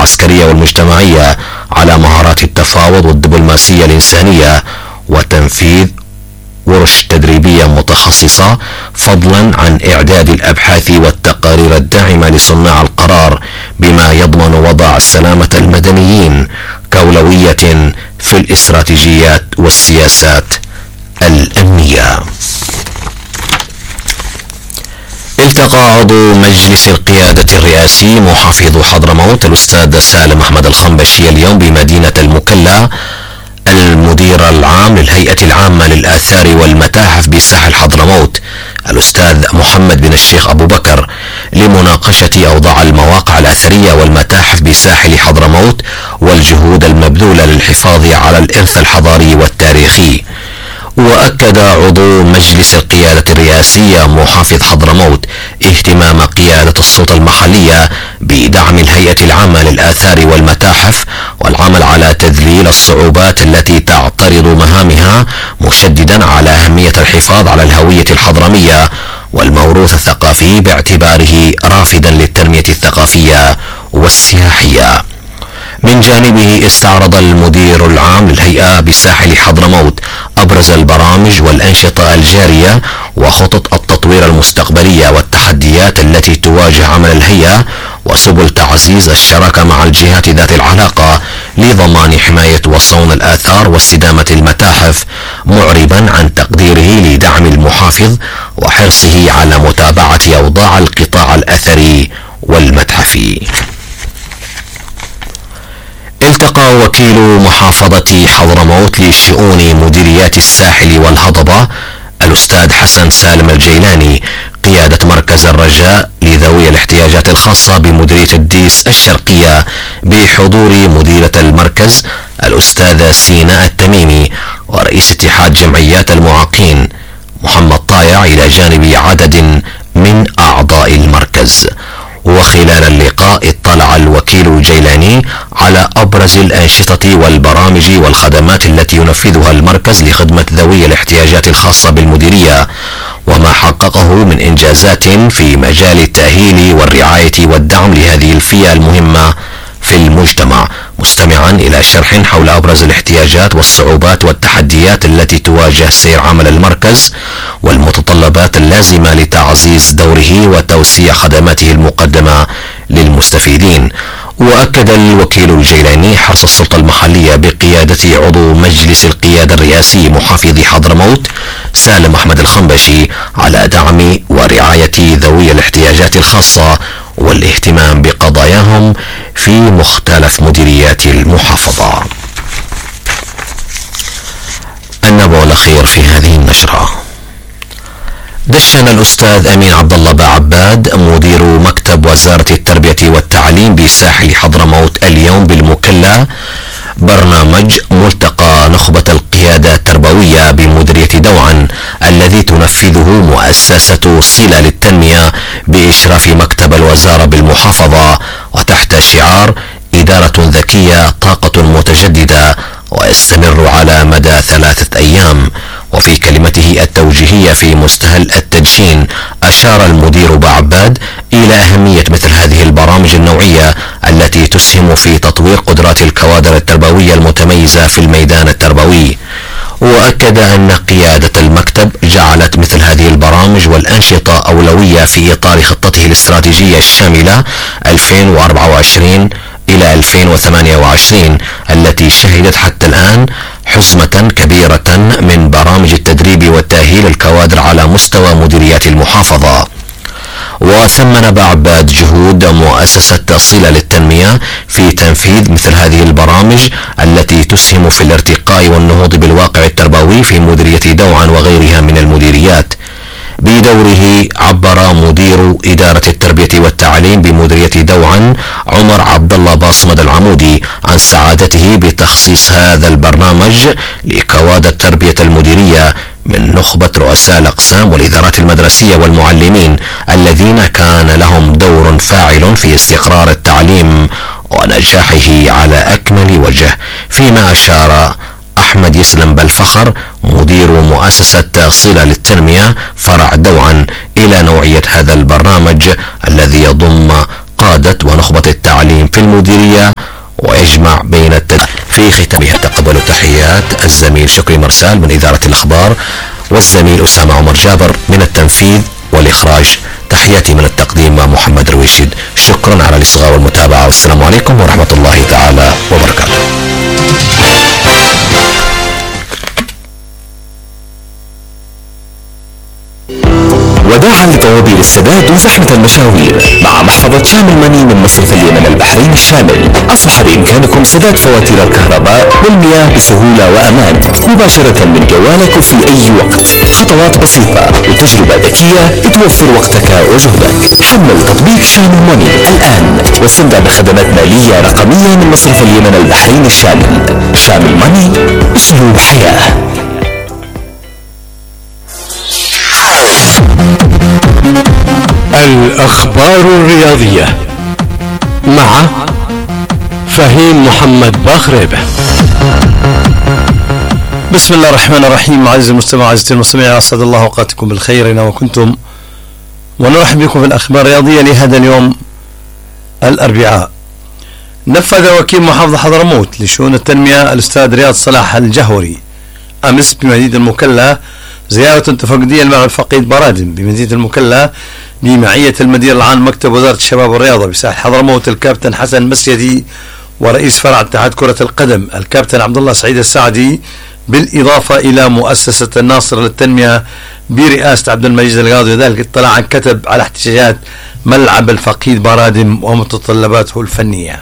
العسكرية والمجتمعية على مهارات التفاوض والدبلوماسية الإنسانية، وتنفيذ ورش تدريبية متخصصة، فضلا عن إعداد الأبحاث والتقارير الداعمة لصناع القرار بما يضمن وضع سلامة المدنيين كأولوية في الاستراتيجيات والسياسات الأمنية. التقى عضو مجلس القيادة الرئاسي محافظ حضرموت الأستاذ سالم أحمد الخنبشي اليوم بمدينة المكلا المدير العام للهيئة العامة للآثار والمتاحف بساحل حضرموت الأستاذ محمد بن الشيخ أبو بكر لمناقشة أوضاع المواقع الأثرية والمتاحف بساحل حضرموت والجهود المبذولة للحفاظ على الإرث الحضاري والتاريخي. وأكد عضو مجلس القيادة الرئاسية محافظ حضرموت اهتمام قيادة السلطة المحلية بدعم الهيئة العامة للآثار والمتاحف والعمل على تذليل الصعوبات التي تعترض مهامها، مشددا على أهمية الحفاظ على الهوية الحضرمية والموروث الثقافي باعتباره رافدا للتنمية الثقافية والسياحية. من جانبه استعرض المدير العام للهيئة بساحل حضرموت أبرز البرامج والأنشطة الجارية وخطط التطوير المستقبلية والتحديات التي تواجه عمل الهيئة وسبل تعزيز الشراكة مع الجهات ذات العلاقة لضمان حماية وصون الآثار واستدامة المتاحف، معربا عن تقديره لدعم المحافظ وحرصه على متابعة أوضاع القطاع الأثري والمتحفي. التقى وكيل محافظة حضرموت لشؤون مديريات الساحل والهضبة الأستاذ حسن سالم الجيلاني قيادة مركز الرجاء لذوي الاحتياجات الخاصة بمديرية الديس الشرقية بحضور مديرة المركز الأستاذة سيناء التميمي ورئيس اتحاد جمعيات المعاقين محمد طايع إلى جانب عدد من أعضاء المركز. وخلال اللقاء اطلع الوكيل الجيلاني على أبرز الأنشطة والبرامج والخدمات التي ينفذها المركز لخدمة ذوي الاحتياجات الخاصة بالمديرية وما حققه من إنجازات في مجال التأهيل والرعاية والدعم لهذه الفئة المهمة في المجتمع، مستمعا إلى شرح حول أبرز الاحتياجات والصعوبات والتحديات التي تواجه سير عمل المركز والمتطلبات اللازمة لتعزيز دوره وتوسيع خدماته المقدمة للمستفيدين. وأكد الوكيل الجيلاني حرص السلطة المحلية بقيادة عضو مجلس القيادة الرئاسي محافظ حضرموت سالم أحمد الخنبشي على دعم ورعاية ذوي الاحتياجات الخاصة والاهتمام بقضاياهم في مختلف مديريات المحافظة. النبأ الأخير في هذه النشرة: دشن الأستاذ أمين عبد الله باعباد مدير مكتب وزارة التربية والتعليم بساحل حضرموت اليوم بالمكلا برنامج ملتقى نخبة القيادة التربوية بمديرية دوعا الذي تنفذه مؤسسة صلة للتنمية بإشراف مكتب الوزارة بالمحافظة وتحت شعار إدارة ذكية طاقة متجددة، ويستمر على مدى 3 أيام. وفي كلمته التوجيهية في مستهل التدشين أشار المدير باعباد إلى أهمية مثل هذه البرامج النوعية التي تسهم في تطوير قدرات الكوادر التربوية المتميزة في الميدان التربوي. وأكد أن قيادة المكتب جعلت مثل هذه البرامج والأنشطة أولوية في إطار خطته الاستراتيجية الشاملة 2024 إلى 2028 التي شهدت حتى الآن حزمة كبيرة من برامج التدريب والتأهيل الكوادر على مستوى مديريات المحافظة. وثمن باعباد جهود مؤسسة صلة للتنمية في تنفيذ مثل هذه البرامج التي تسهم في الارتقاء والنهوض بالواقع التربوي في مديرية دوعا وغيرها من المديريات. بدوره عبر مدير إدارة التربية والتعليم بمديرية دوعا عمر عبد الله باصمد العمودي عن سعادته بتخصيص هذا البرنامج لكوادر التربية المديرية من نخبة رؤساء الأقسام والإدارات المدرسية والمعلمين الذين كان لهم دور فاعل في استقرار التعليم ونجاحه على أكمل وجه. فيما أشار أحمد يسلم بالفخر مدير مؤسسة صلة للتنمية فرع دوعا إلى نوعية هذا البرنامج الذي يضم قادة ونخبة التعليم في المديرية ويجمع بين في ختامها تقبلوا تحيات الزميل شكري مرسال من إدارة الأخبار والزميل أسامة عمر جابر من التنفيذ والإخراج. تحياتي من التقديم مع محمد رويشد. شكرا على الإصغاء والمتابعة، والسلام عليكم ورحمة الله تعالى وبركاته. وداعا لطوابير السداد وزحمة المشاوير، مع محفظة شامل ماني من مصرف اليمن البحرين الشامل أصبح بإمكانكم سداد فواتير الكهرباء والمياه بسهولة وأمان مباشرة من جوالك وفي أي وقت. خطوات بسيطة وتجربة ذكية بتوفر وقتك وجهدك. حمل تطبيق شامل ماني الآن واستمتع بخدمات مالية رقمية من مصرف اليمن البحرين الشامل. شامل ماني، أسلوب حياة. الأخبار الرياضية مع فهيم محمد باخريبة. بسم الله الرحمن الرحيم. عزيزي المستمع، عزيزتي المستمعين، أسعد الله أوقاتكم بالخير أينما كنتم، ونرحب بكم في الأخبار الرياضية لهذا اليوم الأربعاء. نفذ وكيل محافظة حضرموت لشؤون التنمية الأستاذ رياض صلاح الجهوري أمس بمدينة المكلا زيارة تفقدية لمعبد فقيد برادم بمدينة المكلا بمعية المدير العام مكتب وزارة الشباب والرياضة بساحل حضرموت الكابتن حسن مسيدي ورئيس فرع اتحاد كرة القدم الكابتن عبد الله سعيد السعدي، بالإضافة إلى مؤسسة الناصر للتنمية برئاسة عبد المجيد القاضي. وذلك اطلع عن كتب على احتجاجات ملعب الفقيد برادم ومتطلباته الفنية.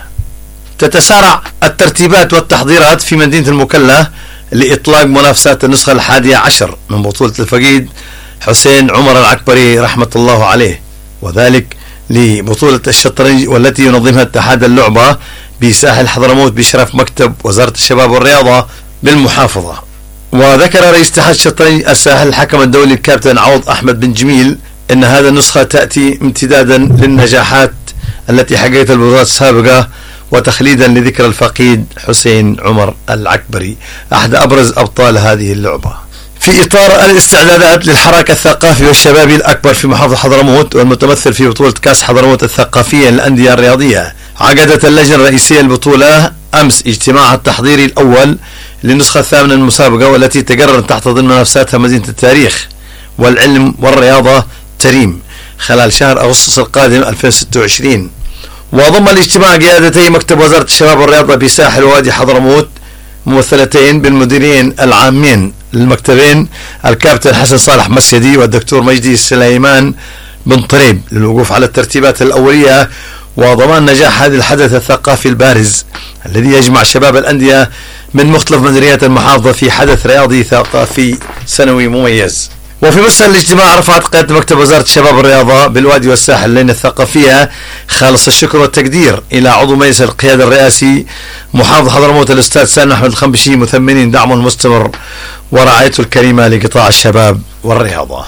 تتسارع الترتيبات والتحضيرات في مدينة المكلا لإطلاق منافسات النسخة 11 من بطولة الفقيد حسين عمر العكبري رحمة الله عليه، وذلك لبطولة الشطرنج والتي ينظمها اتحاد اللعبة بساحل حضرموت بإشراف مكتب وزارة الشباب والرياضة بالمحافظة. وذكر رئيس اتحاد الشطرنج الساحل الحكم الدولي الكابتن عوض أحمد بن جميل أن هذا النسخة تأتي امتدادا للنجاحات التي حققتها البطولات السابقة وتخليدا لذكرى الفقيد حسين عمر العكبري أحد أبرز أبطال هذه اللعبة. في إطار الاستعدادات للحراك الثقافي والشبابي الأكبر في محافظة حضرموت والمتمثل في بطولة كأس حضرموت الثقافية للأندية الرياضية، عقدت اللجنة الرئيسية للبطولة أمس اجتماعها التحضيري الأول للنسخة 8 من المسابقة، والتي تقرر تحت ضمن منافساتها مدينة التاريخ والعلم والرياضة تريم خلال شهر أغسطس القادم 2026. وضم الاجتماع قيادتي مكتب وزارة الشباب والرياضة بساحل ووادي حضرموت ممثلتين بالمديرين العامين للمكتبين الكابتن حسن صالح مسيدي والدكتور مجدي سليمان بن طريب للوقوف على الترتيبات الأولية وضمان نجاح هذا الحدث الثقافي البارز الذي يجمع شباب الأندية من مختلف مديريات المحافظة في حدث رياضي ثقافي سنوي مميز. وفي مساء الاجتماع رفعت قيادة مكتب وزارة الشباب والرياضة بالوادي والساحل اللجنة الثقافية خالص الشكر والتقدير إلى عضو مجلس القيادة الرئاسي محافظ حضرموت الأستاذ سالم أحمد الخنبشي، مثمنين دعمه المستمر ورعايته الكريمة لقطاع الشباب والرياضة.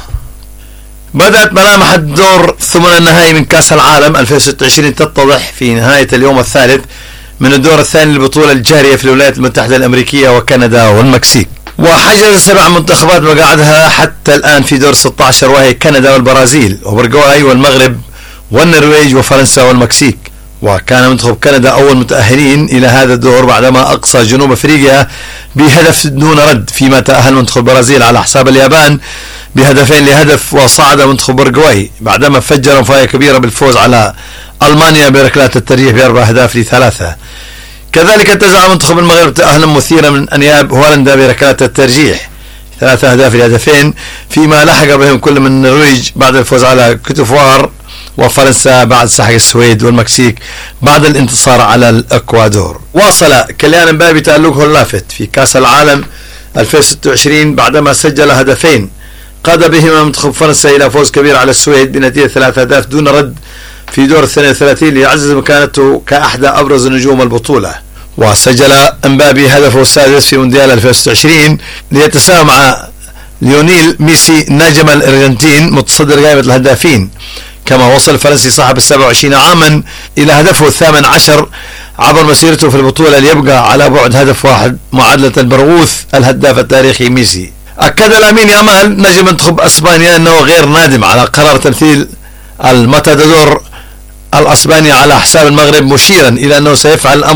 بدأت ملامح الدور ثمن النهائي من كأس العالم 2026 تتضح في نهاية اليوم الثالث من الدور الثاني للبطولة الجارية في الولايات المتحدة الأمريكية وكندا والمكسيك. وحجز 7 منتخبات مقاعدها حتى الآن في دور 16، وهي كندا والبرازيل وبرغواي والمغرب والنرويج وفرنسا والمكسيك. وكان منتخب كندا أول متأهلين إلى هذا الدور بعدما أقصى جنوب أفريقيا بهدف دون رد، فيما تأهل منتخب البرازيل على حساب اليابان بهدفين لهدف، وصعد منتخب برغواي بعدما فجر مفاجأة كبيرة بالفوز على ألمانيا بركلات الترجيح ب4 أهداف ل3. كذلك انتزع منتخب المغرب تأهلا مثيرا من أنياب هولندا بركلات الترجيح 3 أهداف ل2، فيما لحق بهم كل من النرويج بعد الفوز على كوتيفوار وفرنسا بعد سحق السويد والمكسيك بعد الانتصار على الأكوادور. واصل كيليان امبابي تألقه اللافت في كأس العالم 2026 بعدما سجل هدفين قاد بهما منتخب فرنسا إلى فوز كبير على السويد بنتيجة 3 أهداف دون رد في دور 32 ليعزز مكانته كأحدى أبرز نجوم البطولة. وسجل امبابي هدفه السادس في مونديال 2026 ليتساوى مع ليونيل ميسي نجم الأرجنتين متصدر قائمة الهدافين، كما وصل الفرنسي صاحب 27 عاما إلى هدفه 18 عبر مسيرته في البطولة ليبقى على بعد هدف واحد معادلة البرغوث الهداف التاريخي ميسي. أكد لامين يامال نجم منتخب أسبانيا أنه غير نادم على قرار تمثيل الماتادور الأسباني على حساب المغرب، مشيرا إلى أنه سيفعل الأمر